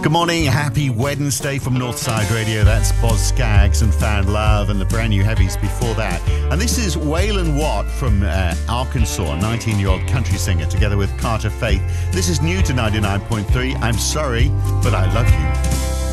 Good morning, happy Wednesday from Northside Radio. That's Boz Scaggs and Found Love and the brand new heavies before that. And this is Waylon Watt from Arkansas, a 19-year-old country singer, together with Carter Faith. This is new to 99.3. I'm sorry, but I love you.